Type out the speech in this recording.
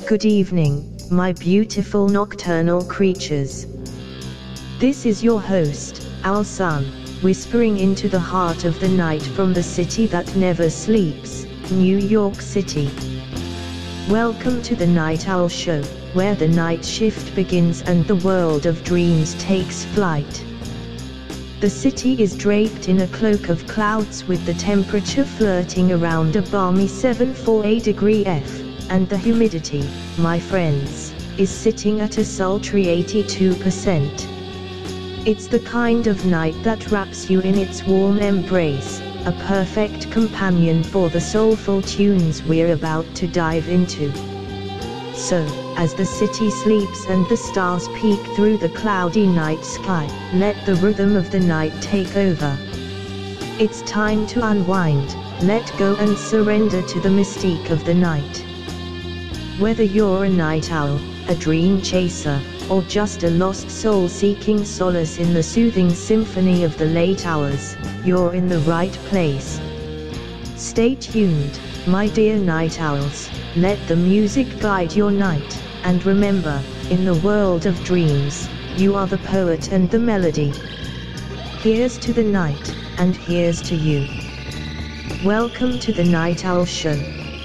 Good evening, my beautiful nocturnal creatures. This is your host, Owl Sun, whispering into the heart of the night from the city that never sleeps, New York City. Welcome to the Night Owl Show, where the night shift begins and the world of dreams takes flight. The city is draped in a cloak of clouds with the temperature flirting around a balmy 74°F, and the humidity, my friends, is sitting at a sultry 82%. It's the kind of night that wraps you in its warm embrace, a perfect companion for the soulful tunes we're about to dive into. So, as the city sleeps and the stars peek through the cloudy night sky, let the rhythm of the night take over. It's time to unwind, let go and surrender to the mystique of the night. Whether you're a night owl, a dream chaser, or just a lost soul seeking solace in the soothing symphony of the late hours, you're in the right place. Stay tuned, my dear night owls, let the music guide your night, and remember, in the world of dreams, you are the poet and the melody. Here's to the night, and here's to you. Welcome to the Night Owl Show.